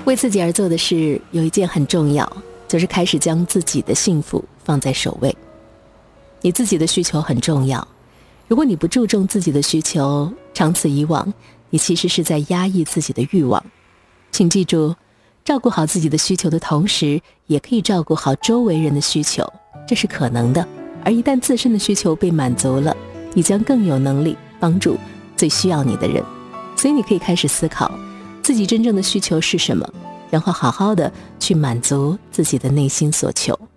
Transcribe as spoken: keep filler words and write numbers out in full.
为自己而做的事有一件很重要，就是开始将自己的幸福放在首位。你自己的需求很重要，如果你不注重自己的需求，长此以往，你其实是在压抑自己的欲望。请记住，照顾好自己的需求的同时，也可以照顾好周围人的需求，这是可能的。而一旦自身的需求被满足了，你将更有能力帮助最需要你的人。所以你可以开始思考自己真正的需求是什么，然后好好的去满足自己的内心所求。